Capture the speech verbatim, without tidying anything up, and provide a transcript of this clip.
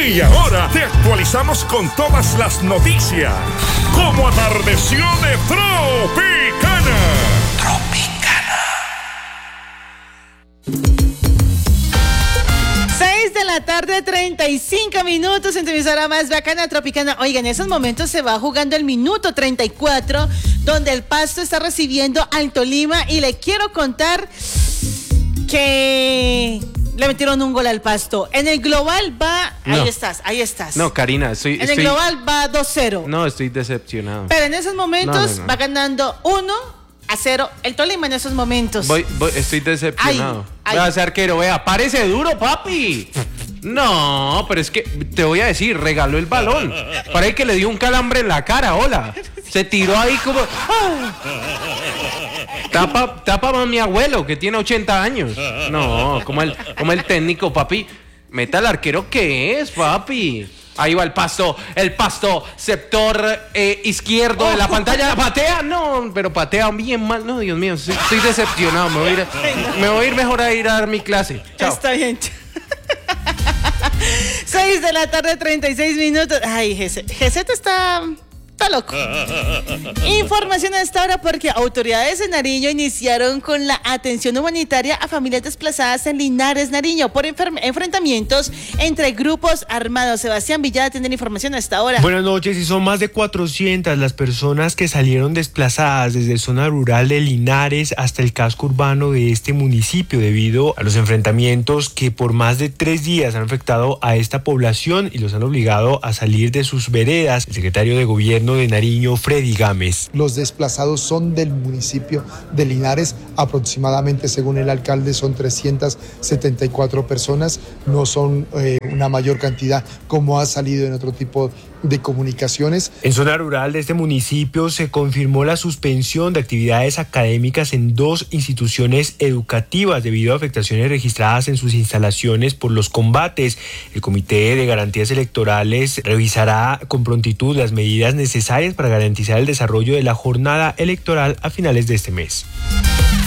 Y ahora te actualizamos con todas las noticias. Como atardeció de Tropicana. Tropicana. seis de la tarde, treinta y cinco minutos en tu emisora más bacana, Tropicana. Oiga, en esos momentos se va jugando el minuto treinta y cuatro, donde el Pasto está recibiendo al Tolima. Y le quiero contar que le metieron un gol al Pasto. En el global va... No. Ahí estás, ahí estás. No, Karina, estoy... En estoy... el global va dos cero. No, estoy decepcionado. Pero en esos momentos no, no, no. va ganando uno a cero el Tolima en esos momentos. Voy, voy, estoy decepcionado. Ay, Vea, ay. ese arquero, vea, parece duro, papi. No, pero es que te voy a decir, regaló el balón. Parece que le dio un calambre en la cara, hola. Se tiró ahí como... ¡Ah! Tapa, tapa a mi abuelo, que tiene ochenta años. No, como el, como el técnico, papi. Meta al arquero que es, papi. Ahí va el Pasto, el Pasto, sector eh, izquierdo oh. de la pantalla. ¿Patea? No, pero patea bien mal. No, Dios mío, estoy, estoy decepcionado. Me voy, a ir, me voy a ir mejor a ir a dar mi clase. Chao. Está bien. seis de la tarde, treinta y seis minutos. Ay, G Z está... Está loco. Información a esta hora porque autoridades de Nariño iniciaron con la atención humanitaria a familias desplazadas en Linares, Nariño, por enfrentamientos entre grupos armados. Sebastián Villada tiene la información a esta hora. Buenas noches, y son más de cuatrocientas las personas que salieron desplazadas desde zona rural de Linares hasta el casco urbano de este municipio debido a los enfrentamientos que por más de tres días han afectado a esta población y los han obligado a salir de sus veredas. El secretario de Gobierno de Nariño, Freddy Gámez. Los desplazados son del municipio de Linares, aproximadamente, según el alcalde, son trescientas setenta y cuatro personas, no son eh, una mayor cantidad como ha salido en otro tipo de comunicaciones. En zona rural de este municipio se confirmó la suspensión de actividades académicas en dos instituciones educativas debido a afectaciones registradas en sus instalaciones por los combates. El Comité de Garantías Electorales revisará con prontitud las medidas necesarias para garantizar el desarrollo de la jornada electoral a finales de este mes.